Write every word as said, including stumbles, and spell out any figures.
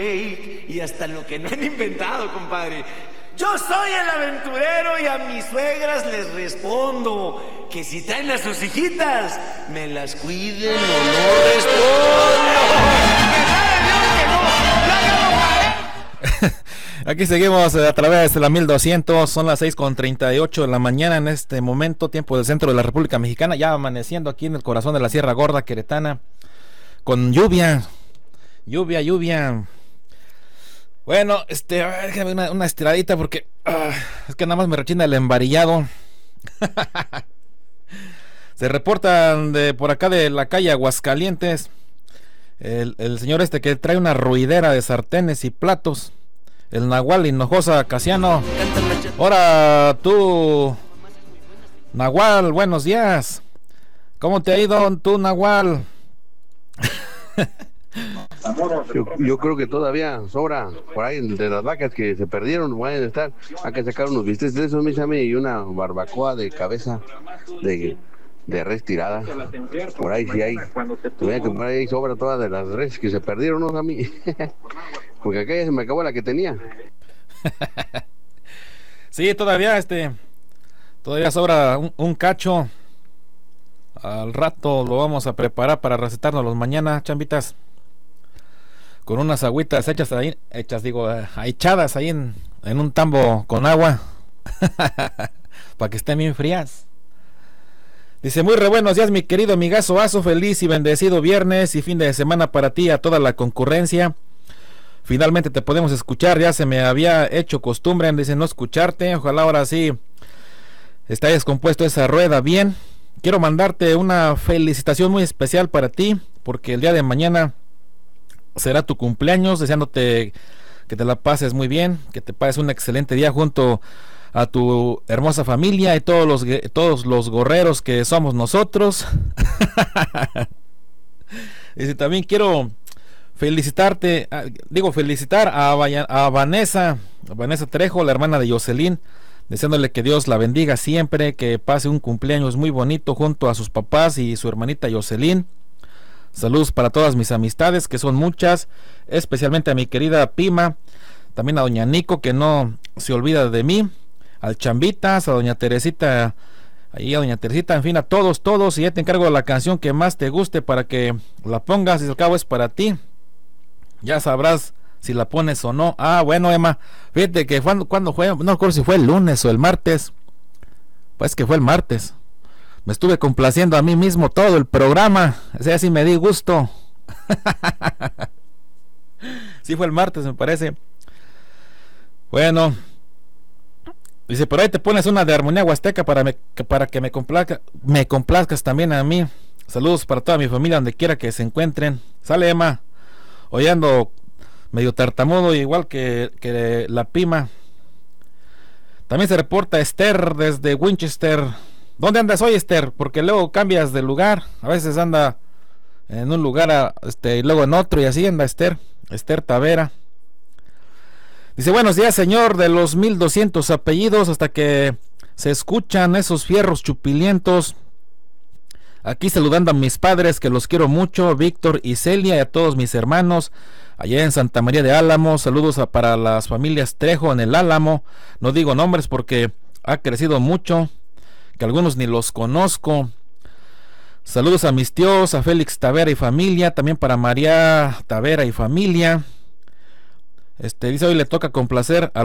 y hasta lo que no han inventado, compadre. Yo soy el aventurero y a mis suegras les respondo que si traen a sus hijitas, me las cuiden o no respondo. Aquí seguimos a través de la mil doscientos, son las seis con treinta y ocho de la mañana en este momento, tiempo del centro de la República Mexicana, ya amaneciendo aquí en el corazón de la Sierra Gorda queretana, con lluvia, lluvia, lluvia. Bueno, este, a ver, déjame una, una estiradita porque uh, es que nada más me rechina el embarillado. Se reportan de por acá de la calle Aguascalientes, el, el señor este que trae una ruidera de sartenes y platos, el Nahual Hinojosa Casiano. Ahora tú, Nahual, buenos días. ¿Cómo te ha ido tú, Nahual? Yo, yo creo que todavía sobra por ahí de las vacas que se perdieron, van a estar, hay que sacar unos bistecs de esos, mis amigos, y una barbacoa de cabeza de, de res tirada. Por ahí sí hay, todavía que por ahí sobra todas de las res que se perdieron, ¿no, a mí? Porque acá ya se me acabó la que tenía. Sí, todavía este, todavía sobra un, un cacho. Al rato lo vamos a preparar para recetarnos los mañana, chambitas. Con unas agüitas hechas ahí, hechas digo, echadas ahí en, en un tambo con agua. Para que estén bien frías. Dice, muy re buenos días, mi querido amigazo Azo, feliz y bendecido viernes y fin de semana para ti, a toda la concurrencia. Finalmente te podemos escuchar, ya se me había hecho costumbre, dice, no escucharte. Ojalá ahora sí está descompuesto esa rueda bien. Quiero mandarte una felicitación muy especial para ti, porque el día de mañana será tu cumpleaños, deseándote que te la pases muy bien, que te pases un excelente día junto a tu hermosa familia y todos los todos los gorreros que somos nosotros. Y también quiero felicitarte, digo felicitar a, a Vanessa, a Vanessa Trejo, la hermana de Jocelyn, deseándole que Dios la bendiga siempre, que pase un cumpleaños muy bonito junto a sus papás y su hermanita Jocelyn. Saludos para todas mis amistades, que son muchas, especialmente a mi querida Pima, también a doña Nico, que no se olvida de mí, al Chambitas, a doña Teresita, ahí a doña Teresita, en fin, a todos, todos, y ya te encargo la canción que más te guste para que la pongas, y al cabo es para ti, ya sabrás si la pones o no. Ah, bueno, Emma, fíjate que cuando, cuando fue, no recuerdo si fue el lunes o el martes, pues que fue el martes. Me estuve complaciendo a mí mismo todo el programa. O sea, sí me di gusto. Sí fue el martes, me parece. Bueno. Dice, por ahí te pones una de Armonía Huasteca para, me, para que me, complazca, me complazcas también a mí. Saludos para toda mi familia, donde quiera que se encuentren. Sale, Emma. Hoy ando medio tartamudo, igual que, que la Pima. También se reporta Esther desde Winchester. ¿Dónde andas hoy, Esther? Porque luego cambias de lugar. A veces anda en un lugar a, este, y luego en otro, y así anda Esther. Esther Tavera. Dice, buenos días, señor, de los mil doscientos apellidos, hasta que se escuchan esos fierros chupilientos. Aquí saludando a mis padres, que los quiero mucho, Víctor y Celia, y a todos mis hermanos allá en Santa María de Álamo. Saludos a, para las familias Trejo en el Álamo. No digo nombres porque ha crecido mucho, que algunos ni los conozco. Saludos a mis tíos, a Félix Tavera y familia, también para María Tavera y familia. Este dice, hoy le toca complacer a